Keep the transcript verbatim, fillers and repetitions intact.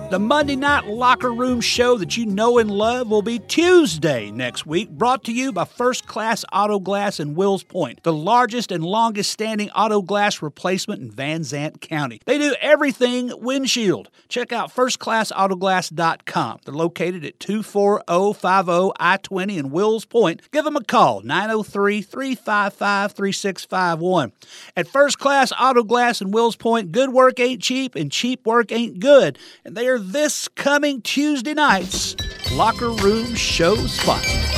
The Monday Night Locker Room show that you know and love will be Tuesday next week, brought to you by First Class Auto Glass in Wills Point, the largest and longest standing auto glass replacement in Van Zant County. They do everything windshield. Check out first class auto glass dot com. They're located at two four zero five zero I twenty in Wills Point. Give them a call, nine oh three, three five five, three six five one. At First Class Auto Glass in Wills Point, good work ain't cheap and cheap work ain't good. And they are this coming Tuesday night's Locker Room Show sponsor.